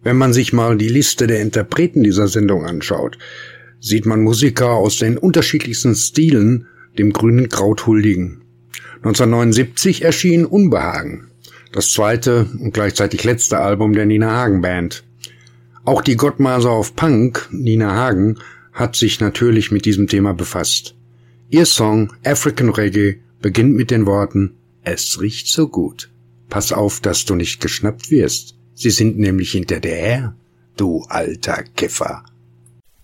Wenn man sich mal die Liste der Interpreten dieser Sendung anschaut, sieht man Musiker aus den unterschiedlichsten Stilen dem grünen Kraut huldigen. 1979 erschien Unbehagen, das zweite und gleichzeitig letzte Album der Nina Hagen Band. Auch die Godmother of Punk, Nina Hagen, hat sich natürlich mit diesem Thema befasst. Ihr Song African Reggae beginnt mit den Worten: Es riecht so gut. Pass auf, dass du nicht geschnappt wirst. Sie sind nämlich hinter dir her, du alter Kiffer.